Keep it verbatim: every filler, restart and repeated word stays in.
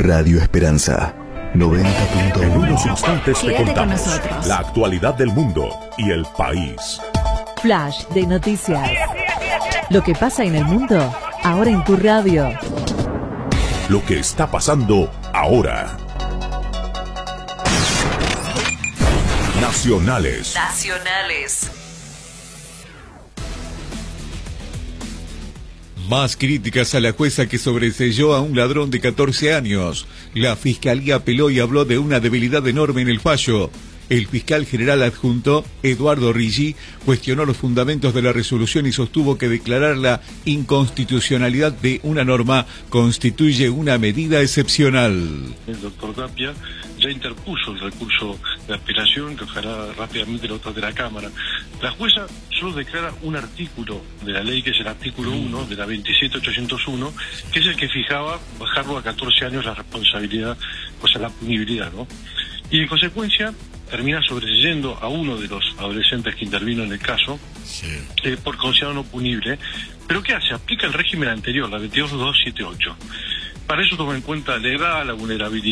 Radio Esperanza, noventa punto uno. En unos instantes te Quédate con contamos nosotros. la actualidad del mundo y el país. Flash de noticias. Lo que pasa en el mundo, ahora en tu radio. Lo que está pasando ahora. Nacionales. Nacionales. Más críticas a la jueza que sobreseyó a un ladrón de catorce años. La fiscalía apeló y habló de una debilidad enorme en el fallo. El fiscal general adjunto, Eduardo Riggi, cuestionó los fundamentos de la resolución y sostuvo que declarar la inconstitucionalidad de una norma constituye una medida excepcional. El doctor Tapia ya interpuso el recurso de apelación que ojalá rápidamente lo trate la Cámara. La jueza solo declara un artículo de la ley, que es el artículo uno de la veintisiete mil ochocientos uno, que es el que fijaba bajarlo a catorce años la responsabilidad, o sea, la punibilidad, ¿no? Y en consecuencia termina sobreseyendo a uno de los adolescentes que intervino en el caso, sí. eh, por considerado no punible. ¿Pero qué hace? Aplica el régimen anterior, la veintidós mil doscientos setenta y ocho. Para eso toma en cuenta la edad, la vulnerabilidad.